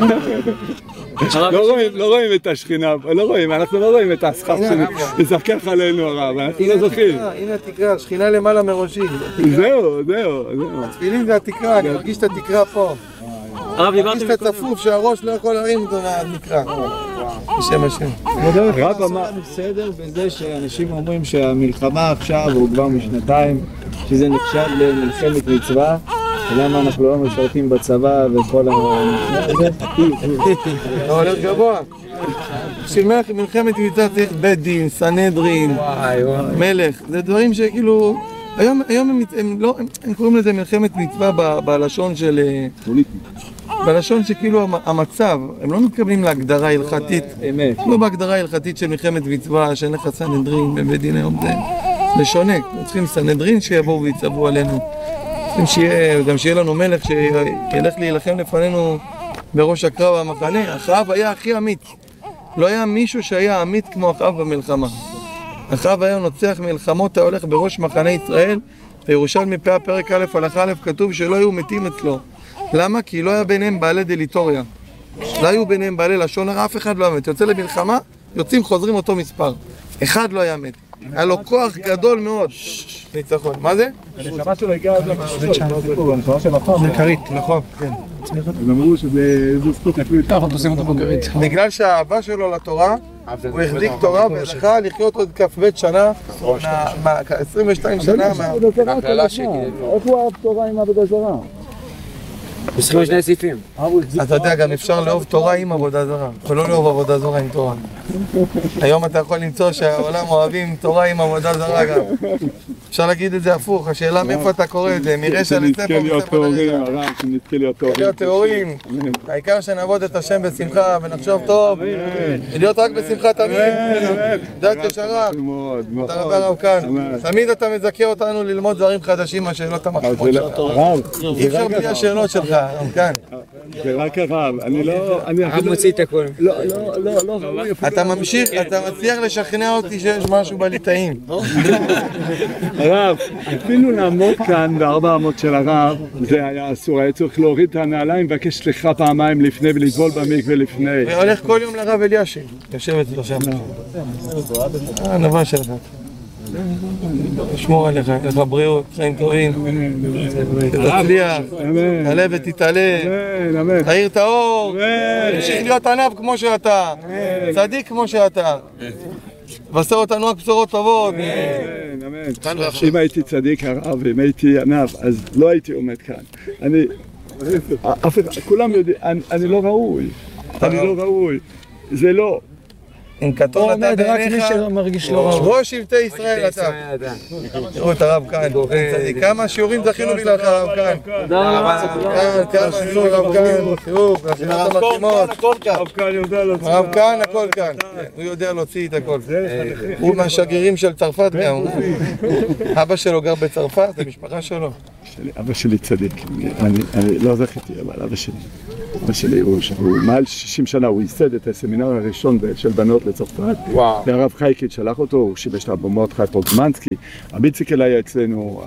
E: לא רואים את השכינה, לא רואים, אנחנו לא רואים את הסכף שזכך עלינו הרב, אנחנו לא זוכים.
A: הנה התקרה, השכינה למעלה מראשי.
E: זהו, זהו, זהו.
A: התפילין זה התקרה, אני מרגיש את התקרה פה. אני מרגיש את הצפוף שהראש לא יכול להרים אותו מהתקרה. בשם השם.
E: רב אמר...
D: בסדר בזה שאנשים אומרים שהמלחמה עכשיו, הוא כבר משנתיים, שזה נחשב למלחמת מצווה, ולמה אנחנו לא משרתים בצבא וכל המלחמה הזה?
A: לא הולך גבוה. בשביל מלחמת מצווה צריך בית דין, סנהדרין, מלך. זה דברים שכאילו... היום הם קוראים לזה מלחמת מצווה בלשון של... בלשון שכאילו המצב, הם לא מתכוונים להגדרה הלכתית, לא בהגדרה הלכתית של מלחמת מצווה, שאין לך סנהדרין בבית דין היום, זה שונה. צריכים סנהדרין שיבואו ויצבו עלינו. גם שיהיה לנו מלך שילך להילחם לפנינו בראש הקרב המחנה. אחאב היה הכי אמיץ. לא היה מישהו שהיה אמיץ כמו אחאב במלחמה. אחאב היה נוצח מלחמות, היה הולך בראש מחנה ישראל, וירושלמי פאה פרק א' הלכה א' כתוב שלא היו מתים אצלו. למה? כי לא היה ביניהם בעלי דליטוריה. לא היו ביניהם בעלי לשון הרע, אף אחד לא היה מת. יוצא למלחמה, יוצאים חוזרים אותו מספר. אחד לא היה מת. היה לו כוח גדול מאוד. ניצחון. מה זה?
E: הנשמה שלו הגיעה עד למחשבות. הנשמה של אחאב.
A: זה כרית, נכון.
E: הם אמרו שזה זכות אפילו יותר.
D: אנחנו עושים אותו בכרית.
A: בגלל שהאהבה שלו לתורה, הוא החזיק תורה וזכה לחיות עוד כ"ב שנה, עשרים ושתיים שנה מהכללה שלי.
E: איך הוא אהב תורה עם עבודה זרה?
D: עשרים ושני סעיפים.
A: אתה יודע, גם אפשר לאהוב תורה עם עבודה זרה, ולא לאהוב עבודה זרה עם תורה. היום אתה יכול למצוא שהעולם אוהבים תורה עם עבודה זרה גם. אפשר להגיד את זה הפוך, השאלה מאיפה אתה קורא את זה, מרשע לספר
E: שנזכה להיות טהורים.
A: להיות טהורים. העיקר שנעבוד את השם בשמחה ונחשוב טוב, ולהיות רק בשמחה תמיד. דעת ישרה. תודה רבה רב כאן. תמיד אתה מזכה אותנו ללמוד דברים חדשים מהשאלות המחכמות שלך. אי אפשר בלי השאלות שלך, רב כאן.
E: זה רק הרב, אני לא...
D: הרב מוציא את הכל.
E: לא, לא, לא, לא.
A: אתה ממשיך, אתה מצליח לשכנע אותי שיש משהו בליטאים.
E: הרב, אפילו לעמוד כאן בארבע אמות של הרב, זה היה אסור, היה צריך להוריד את הנעליים, מבקש סליחה פעמיים לפני ולטבול במקווה לפני.
A: והולך כל יום לרב אלישיב, יושב אצלו שם. הענווה שלך. לשמור עליך, לך בריאות, חיים טובים, תצליח, תעלה ותתעלה, תאיר את האור, תמשיך להיות ענב כמו שאתה, צדיק כמו שאתה. תבשר אותנו רק בשורות טובות.
E: אם הייתי צדיק הרב, אם הייתי ענב, אז לא הייתי עומד כאן. אני, כולם יודעים, אני לא ראוי, אני לא ראוי. זה לא,
A: אם קטון אתה בעיניך, ראש שבטי ישראל אתה. תראו את הרב כאן, כמה שיעורים זכינו בגללך הרב כאן. כמה שיעורים הרב כאן, תראו, השאלות המתאימות. הרב כאן, הכל כאן. הוא יודע להוציא את הכל. הוא מהשגרירים של צרפת גם. אבא שלו גר בצרפת, זה משפחה שלו.
E: אבא שלי צדיק, אני לא זכיתי, אבל אבא שלי. אבא שלי הוא מעל שישים שנה, הוא ייסד את הסמינר הראשון של בנות לצרפת. והרב חייקית שלח אותו, הוא שיבש את הבמות חי פרוגמנסקי. הביציקל היה אצלנו,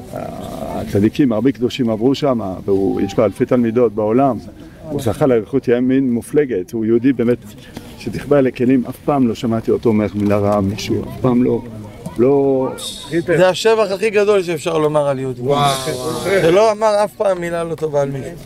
E: הצדיקים, הרבה קדושים עברו שם, ויש לו אלפי תלמידות בעולם. הוא זכה לאריכות ימין מופלגת, הוא יהודי באמת שתכבה לכלים, אף פעם לא שמעתי אותו אומר מילה רעה מישהו, אף פעם לא... לא...
A: זה השבח הכי גדול שאפשר לומר על יהודי. זה לא אמר אף פעם מילה לא טובה על מישהו.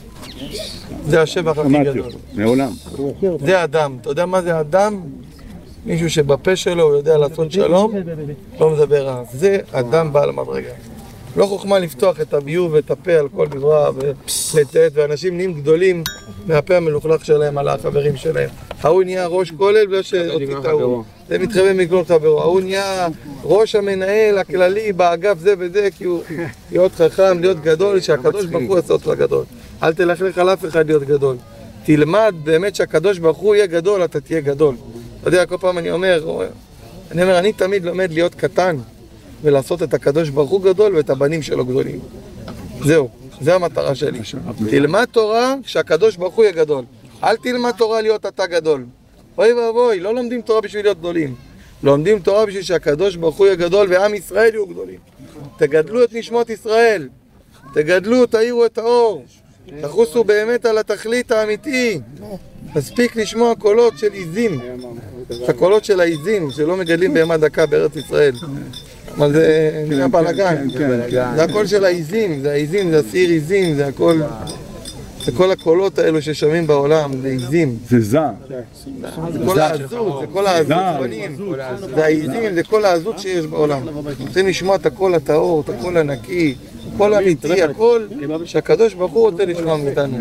A: זה השבח הכי גדול.
E: מעולם.
A: זה אדם. אתה יודע מה זה אדם? מישהו שבפה שלו הוא יודע לעשות שלום, לא מדבר רע. זה אדם בעל מדרגה. לא חוכמה לפתוח את הביוב ואת הפה על כל דברה ולתת, ואנשים נהיים גדולים מהפה המלוכלך שלהם על החברים שלהם. ההוא נהיה ראש כולל בגלל שהוציא את ההוא. זה מתחבא מגלול חברו. ההוא נהיה ראש המנהל הכללי באגף זה וזה, כי הוא להיות חכם, להיות גדול, שהקדוש ברוך הוא עשה אותך גדול. אל תלכלך על אף אחד להיות גדול. תלמד באמת שהקדוש ברוך הוא יהיה גדול, אתה תהיה גדול. אתה יודע, כל פעם אני אומר, אני אומר, אני תמיד לומד להיות קטן ולעשות את הקדוש ברוך הוא גדול ואת הבנים שלו גדולים. זהו, זה המטרה שלי. תלמד תורה שהקדוש ברוך הוא יהיה גדול. אל תלמד תורה להיות אתה גדול. אוי ואבוי, לא לומדים תורה בשביל להיות גדולים. לומדים תורה בשביל שהקדוש ברוך הוא יהיה גדול ועם ישראל יהיו גדולים. תגדלו את נשמות ישראל. תגדלו, תאירו את האור. תחוסו באמת על התכלית האמיתי. מספיק לשמוע קולות של עיזים. הקולות של העיזים שלא מגדלים בהמה דקה בארץ ישראל. אבל זה נראה בלגן. זה הקול של העיזים, זה העיזים, זה הסעיר עיזים, זה הכל... זה כל הקולות האלו ששומעים בעולם, זה עיזים.
E: זה זע.
A: זה כל העזות, זה כל העזות בנים. זה העיזים, זה כל העזות שיש בעולם. רוצים לשמוע את הקול הטהור, את הקול הנקי, הקול האמיתי, הקול שהקדוש ברוך הוא רוצה לשמוע מאיתנו.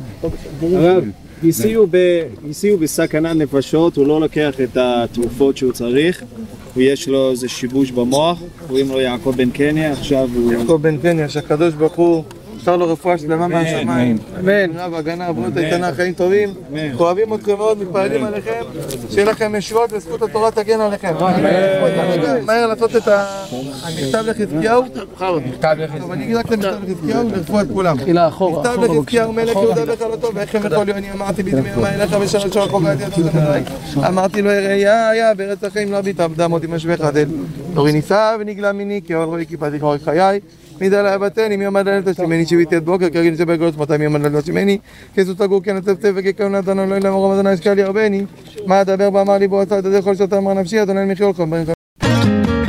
D: הרב, הסיעו בסכנת נפשות, הוא לא לוקח את התרופות שהוא צריך, ויש לו איזה שיבוש במוח, קוראים לו יעקב בן קניה, עכשיו הוא...
A: יעקב בן קניה, שהקדוש ברוך הוא שר לו רפואה שלמה מהשמיים. אמן. רב הגנה, בריאות איתנה, חיים טובים. אוהבים אתכם מאוד, מתפעלים עליכם. שיהיה לכם ישועות וזכות התורה תגן עליכם. מהר לעשות את המכתב לחזקיהו. מכתב לחזקיהו. אני אגיד רק את המכתב לחזקיהו לרפואת כולם. מכתב לחזקיהו מלך יהודה בחלתו, ואיכם וכל יוני אמרתי בדמי יומי אליך ושלוש שעות חוגגתי את זה. אמרתי לו ראיה היה בארץ החיים לא ביטה עבדה מותי משבך עדל. תורי ניסה ונגלה מיני כי אוהל רואי כיפתי כמו חיי. מידה להבטני, מי עמד לנטה שמני שיביתי את בוקר, כרגע נשאר בגלות מתי מי עמד לנטה שמני, כסו תגור כן הצפצף וככאון נתנו לא אלא מורם אדוני השקע לי הרבני, מה אדבר באמר לי בו עשה את זה כל שאתה אמר נפשי, אדוני מחיול חום